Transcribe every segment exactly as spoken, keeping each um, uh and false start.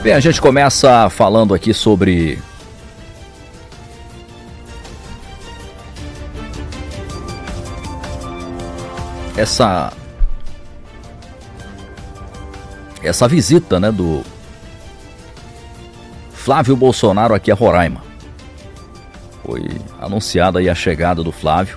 Bem, a gente começa falando aqui sobre essa essa visita, né, do Flávio Bolsonaro aqui a Roraima. Foi anunciada aí a chegada do Flávio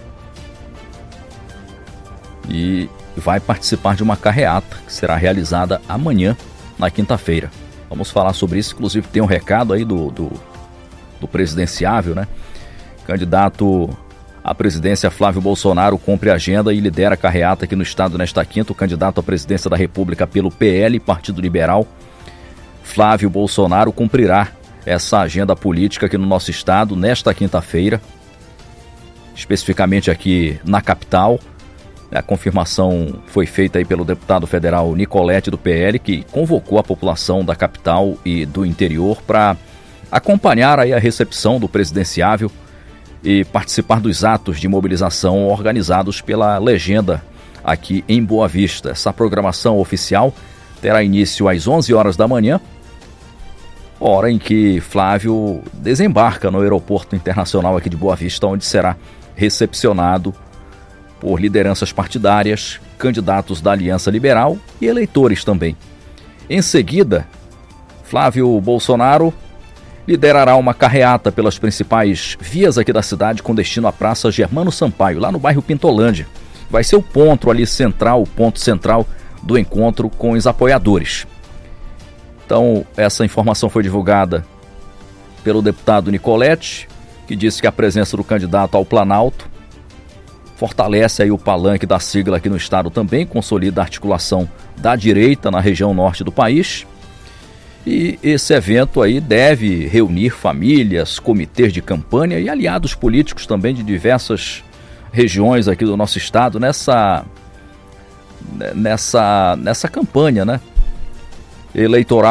e vai participar de uma carreata que será realizada amanhã, na quinta-feira. Vamos falar sobre isso, inclusive tem um recado aí do, do, do presidenciável, né? Candidato à presidência Flávio Bolsonaro cumpre a agenda e lidera a carreata aqui no estado nesta quinta. O candidato à presidência da República pelo P L, Partido Liberal, Flávio Bolsonaro, cumprirá essa agenda política aqui no nosso estado nesta quinta-feira, especificamente aqui na capital. A confirmação foi feita aí pelo deputado federal Nicolete do P L, que convocou a população da capital e do interior para acompanhar aí a recepção do presidenciável e participar dos atos de mobilização organizados pela legenda aqui em Boa Vista. Essa programação oficial terá início às onze horas da manhã, hora em que Flávio desembarca no aeroporto internacional aqui de Boa Vista, onde será recepcionado por lideranças partidárias, candidatos da Aliança Liberal e eleitores também. Em seguida, Flávio Bolsonaro liderará uma carreata pelas principais vias aqui da cidade com destino à Praça Germano Sampaio, lá no bairro Pintolândia. Vai ser o ponto ali central, o ponto central do encontro com os apoiadores. Então, essa informação foi divulgada pelo deputado Nicolete, que disse que a presença do candidato ao Planalto fortalece aí o palanque da sigla aqui no estado também, consolida a articulação da direita na região norte do país. E esse evento aí deve reunir famílias, comitês de campanha e aliados políticos também de diversas regiões aqui do nosso estado nessa, nessa, nessa campanha, né, eleitoral